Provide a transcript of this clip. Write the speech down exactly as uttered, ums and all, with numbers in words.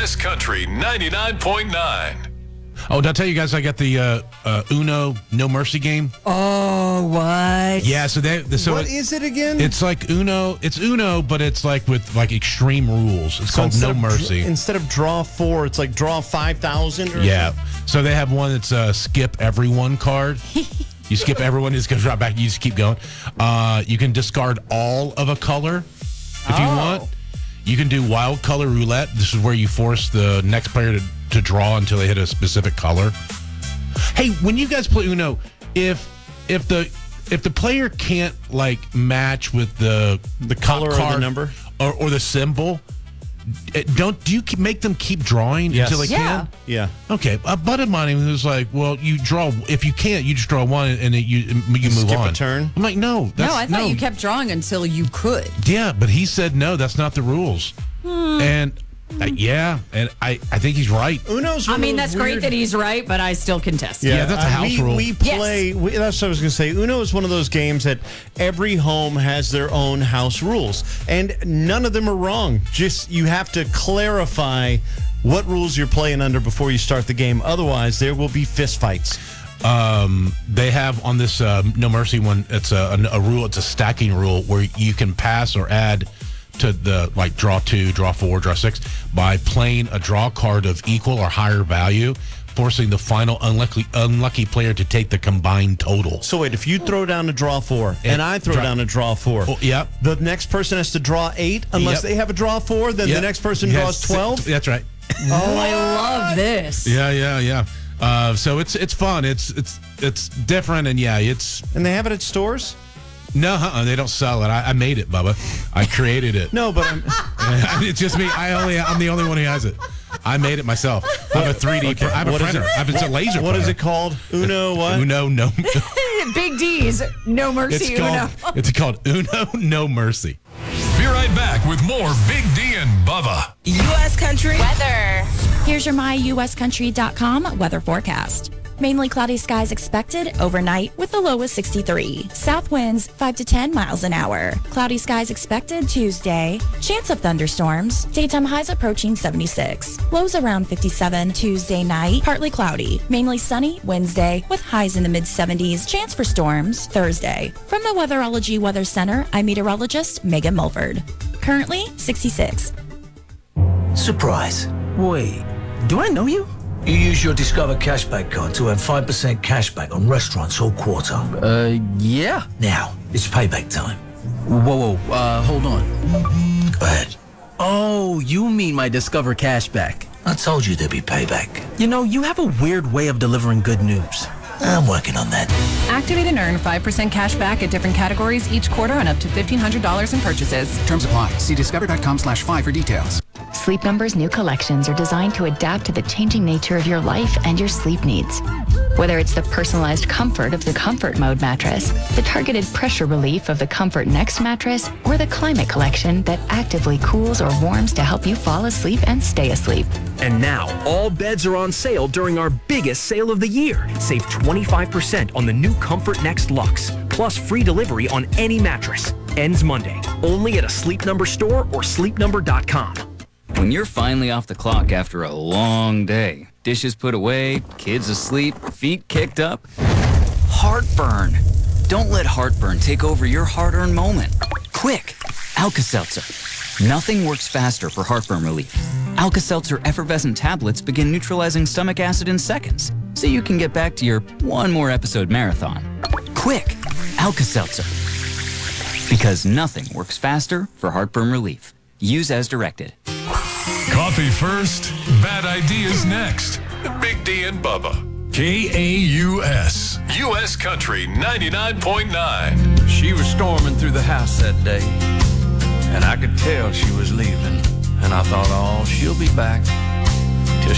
S Country ninety-nine point nine. Oh, did I tell you guys I got the uh, uh, Uno No Mercy game? Oh, what? Yeah, so they so what it, is it again? It's like Uno. It's Uno, but it's like with like extreme rules. It's So called instead No of Mercy. dr- instead of draw four, it's like draw five thousand. Yeah. So they have one that's a skip everyone card. You skip everyone, it just goes right back. You just keep going. Uh, you can discard all of a color if you Oh. want. You can do wild color roulette. This is where you force the next player to, to draw until they hit a specific color. Hey, when you guys play Uno, if if the if the player can't like match with the The color or the card number? or, or the symbol, it, don't do you keep, make them keep drawing Yes. until they Yeah. can? Yeah. Okay, a buddy of mine was like, "Well, you draw. If you can't, you just draw one, and it, you you move skip a on." turn? I'm like, "No, that's, No, I thought you kept drawing until you could. Yeah, but he said no. That's not the rules. And uh, yeah, and I I think he's right. Uno's. I one of mean, those that's great weird- that he's right, but I still contest. Yeah, that's a uh, house we, rule. We play. We, that's what I was going to say. Uno is one of those games that every home has their own house rules, and none of them are wrong. Just you have to clarify what rules you're playing under before you start the game. Otherwise, there will be fist fights. Um, they have on this uh, No Mercy one. It's a, a, a rule. It's a stacking rule where you can pass or add to the like draw two, draw four, draw six by playing a draw card of equal or higher value, forcing the final unlucky unlucky player to take the combined total. So wait, if you throw down a draw four and, And I throw draw- down a draw four, Oh, yep. the next person has to draw eight unless Yep. they have a draw four. Then Yep. the next person Yes, draws twelve. six- That's right. Oh, I love this. Yeah, yeah, yeah. Uh, so it's it's fun. It's it's it's different, and yeah, it's And they have it at stores. no, uh-uh, they don't sell it. I, I made it, Bubba. I created it. No, but I'm, It's just me. I only I'm the only one who has it. I made it myself. I have a three D. Okay, pr- I have a what is printer. it? I have it's a laser. what is printer. it called? Uno what? Uno no. Big D's, no mercy, It's Uno. called it's called Uno No Mercy. Be right back with more Big D and Bubba. U S Country Weather. Here's your my U S country dot com weather forecast. Mainly cloudy skies expected overnight with a low of sixty-three. South winds five to ten miles an hour. Cloudy skies expected Tuesday. Chance of thunderstorms. Daytime highs approaching seventy-six. Lows around fifty-seven. Tuesday night, partly cloudy. Mainly sunny Wednesday with highs in the mid seventies. Chance for storms Thursday. From the Weatherology Weather Center, I'm meteorologist Megan Mulford. Currently sixty-six. Surprise. Wait, do I know you? You use your Discover Cashback card to earn five percent cashback on restaurants all quarter. Uh, yeah. Now, it's payback time. Whoa, whoa, uh, hold on. Go ahead. Oh, you mean my Discover Cashback. I told you there'd be payback. You know, you have a weird way of delivering good news. I'm working on that. Activate and earn five percent cash back at different categories each quarter and up to fifteen hundred dollars in purchases. Terms apply. See discover.com slash five for details. Sleep Number's new collections are designed to adapt to the changing nature of your life and your sleep needs. Whether it's the personalized comfort of the Comfort Mode mattress, the targeted pressure relief of the Comfort Next mattress, or the Climate Collection that actively cools or warms to help you fall asleep and stay asleep. And now, all beds are on sale during our biggest sale of the year. Save twenty-five percent on the new Comfort Next Luxe, plus free delivery on any mattress. Ends Monday, only at a Sleep Number store or sleep number dot com. When you're finally off the clock after a long day, dishes put away, kids asleep, feet kicked up, heartburn. Don't let heartburn take over your hard-earned moment. Quick, Alka-Seltzer. Nothing works faster for heartburn relief. Alka-Seltzer effervescent tablets begin neutralizing stomach acid in seconds, so you can get back to your one more episode marathon. Quick, Alka-Seltzer. Because nothing works faster for heartburn relief. Use as directed. Coffee first, bad ideas next. Big D and Bubba. K A U S. U S Country ninety-nine point nine. She was storming through the house that day, and I could tell she was leaving. And I thought, oh, she'll be back.